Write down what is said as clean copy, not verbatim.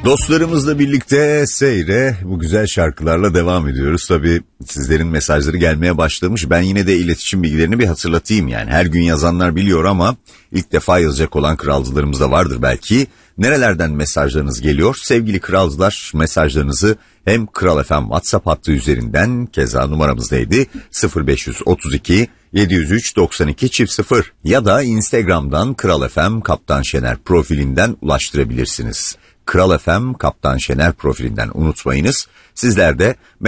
Dostlarımızla birlikte seyre bu güzel şarkılarla devam ediyoruz. Tabii sizlerin mesajları gelmeye başlamış. Ben yine de iletişim bilgilerini bir hatırlatayım. Yani her gün yazanlar biliyor ama ilk defa yazacak olan kralcılarımız da vardır belki. Nerelerden mesajlarınız geliyor? Sevgili kralcılar, mesajlarınızı hem Kral FM WhatsApp hattı üzerinden, keza numaramızdaydı 0532 703 92 0 ya da Instagram'dan Kral FM Kaptan Şener profilinden ulaştırabilirsiniz. Kral FM Kaptan Şener profilinden unutmayınız. Sizler de